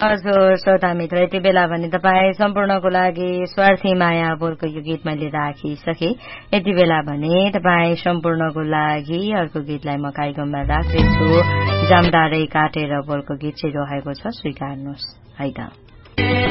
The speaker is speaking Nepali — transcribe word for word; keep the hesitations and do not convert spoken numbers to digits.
हजुर श्रोता मित्र, यति बेला भने तपाईँ सम्पूर्णको लागि स्वार्थी माया बोलको यो गीत मैले राखिसके। यति बेला भने तपाईँ सम्पूर्णको लागि अर्को गीतलाई म कार्यक्रममा राख्दैछु। जामदारै काटेर बोलको गीत चाहिँ रहेको छ, स्वीकार्नुहोस् है त।